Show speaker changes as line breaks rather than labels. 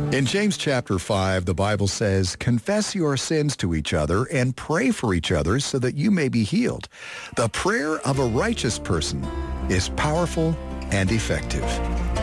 In James chapter 5, the Bible says, "Confess your sins to each other and pray for each other so that you may be healed. The prayer of a righteous person is powerful and effective."